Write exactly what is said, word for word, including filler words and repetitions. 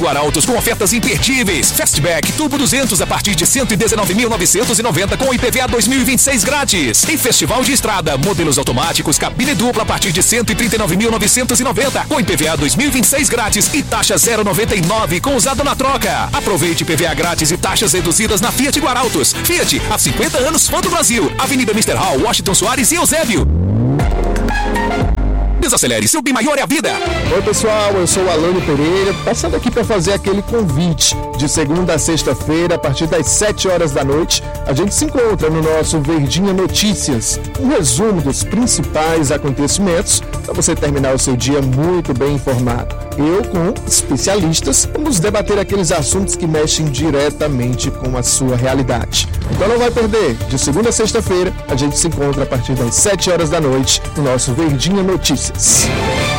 Guarautos com ofertas imperdíveis. Fastback Turbo duzentos a partir de cento e dezenove mil novecentos e noventa com I P V A dois mil e vinte e seis grátis. Em Festival de Estrada, modelos automáticos, cabine dupla a partir de cento e trinta e nove mil novecentos e noventa com I P V A dois mil e vinte e seis grátis e taxa zero vírgula noventa e nove com usado na troca. Aproveite I P V A grátis e taxas reduzidas na Fiat Guarautos. Fiat, há cinquenta anos, fã do Brasil. Avenida mister Hall, Washington Soares e Eusébio. Desacelere, seu bem maior é a vida. Oi pessoal, eu sou o Alane Pereira, passando aqui para fazer aquele convite. De segunda a sexta-feira, a partir das sete horas da noite, a gente se encontra no nosso Verdinha Notícias, um resumo dos principais acontecimentos para você terminar o seu dia muito bem informado. Eu, com especialistas, vamos debater aqueles assuntos que mexem diretamente com a sua realidade. Então não vai perder, de segunda a sexta-feira, a gente se encontra a partir das sete horas da noite no nosso Verdinha Notícias.